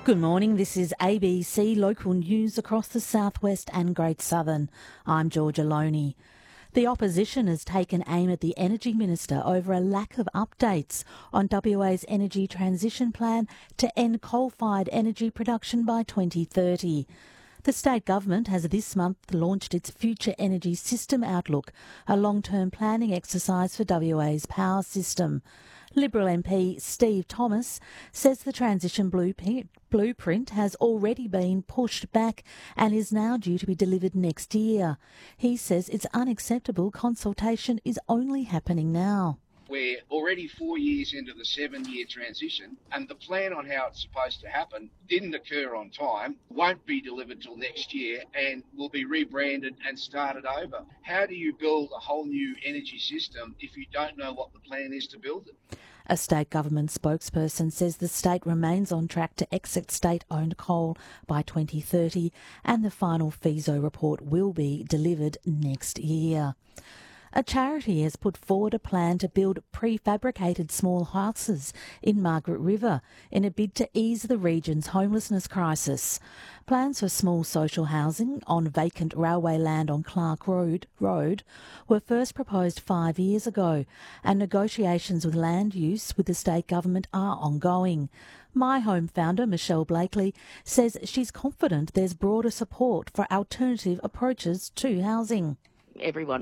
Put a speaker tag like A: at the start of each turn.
A: Good morning, this is ABC Local News across the southwest and Great Southern. I'm Georgia Loney. The opposition has taken aim at the Energy Minister over a lack of updates on WA's energy transition plan to end coal-fired energy production by 2030. The state government has this month launched its Future Energy System Outlook, a long-term planning exercise for WA's power system. Liberal MP Steve Thomas says the transition blueprint has already been pushed back and is now due to be delivered next year. He says it's unacceptable consultation is only happening now.
B: We're already 4 years into the 7-year transition, and the plan on how it's supposed to happen didn't occur on time, won't be delivered till next year, and will be rebranded and started over. How do you build a whole new energy system if you don't know what the plan is to build it?
A: A state government spokesperson says the state remains on track to exit state-owned coal by 2030, and the final FESO report will be delivered next year. A charity has put forward a plan to build prefabricated small houses in Margaret River in a bid to ease the region's homelessness crisis. Plans for small social housing on vacant railway land on Clark Road were first proposed 5 years ago, and negotiations with land use with the state government are ongoing. My Home founder Michelle Blakely says she's confident there's broader support for alternative approaches to housing.
C: Everyone